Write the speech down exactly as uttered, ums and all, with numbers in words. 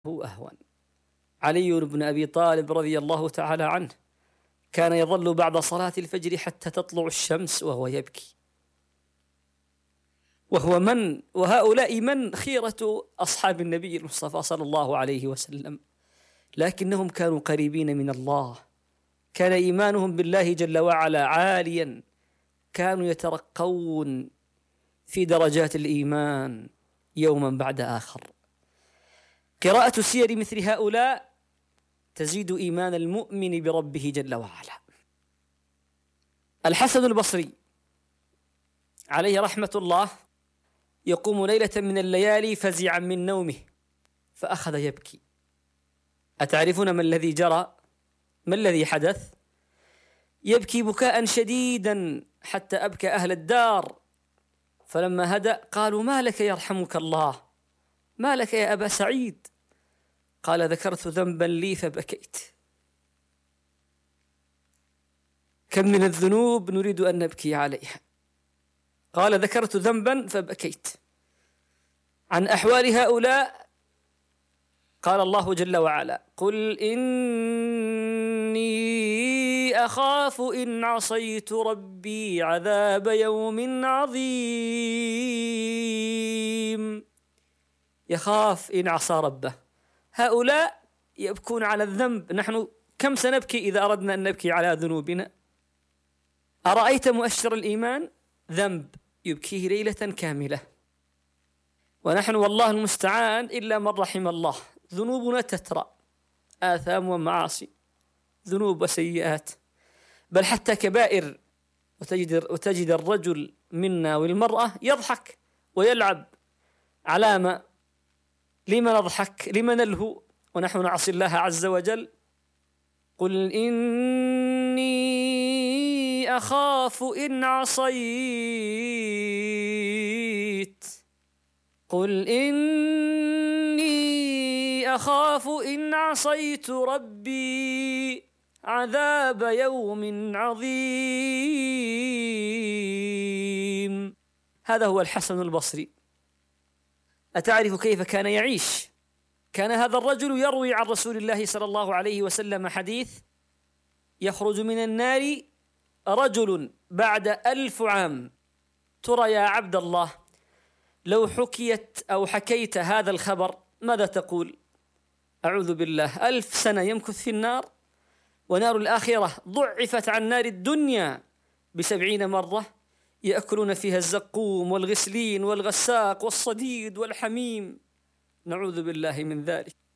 هو أهون. علي بن أبي طالب رضي الله تعالى عنه كان يظل بعد صلاة الفجر حتى تطلع الشمس وهو يبكي، وهو من وهؤلاء من خيرة أصحاب النبي المصطفى صلى الله عليه وسلم، لكنهم كانوا قريبين من الله، كان إيمانهم بالله جل وعلا عاليا، كانوا يترقون في درجات الإيمان يوما بعد آخر. قراءة سير مثل هؤلاء تزيد إيمان المؤمن بربه جل وعلا. الحسن البصري عليه رحمة الله يقوم ليلة من الليالي فزعا من نومه فأخذ يبكي. أتعرفون ما الذي جرى؟ ما الذي حدث؟ يبكي بكاء شديدا حتى أبكى أهل الدار، فلما هدأ قالوا: ما لك يرحمك الله، ما لك يا أبا سعيد؟ قال: ذكرت ذنبا لي فبكيت. كم من الذنوب نريد أن نبكي عليها. قال: ذكرت ذنبا فبكيت. عن أحوال هؤلاء قال الله جل وعلا: قل إني أخاف إن عصيت ربي عذاب يوم عظيم. يخاف إن عصى ربه. هؤلاء يبكون على الذنب، نحن كم سنبكي إذا أردنا أن نبكي على ذنوبنا؟ أرأيت مؤشر الإيمان؟ ذنب يبكيه ليلة كاملة، ونحن والله المستعان إلا من رحم الله ذنوبنا تترى، آثام ومعاصي، ذنوب وسيئات، بل حتى كبائر. وتجد, وتجد الرجل منا والمرأة يضحك ويلعب. علامة لما نضحك؟ لما نلهو ونحن نعصي الله عز وجل؟ قل إني أخاف إن عصيت قل إني أخاف إن عصيت ربي عذاب يوم عظيم. هذا هو الحسن البصري. أتعرف كيف كان يعيش؟ كان هذا الرجل يروي عن رسول الله صلى الله عليه وسلم حديث: يخرج من النار رجل بعد ألف عام. ترى يا عبد الله، لو حكيت أو حكيت هذا الخبر ماذا تقول؟ أعوذ بالله، ألف سنة يمكث في النار، ونار الآخرة ضعفت عن نار الدنيا بسبعين مرة، يأكلون فيها الزقوم والغسلين والغساق والصديد والحميم، نعوذ بالله من ذلك.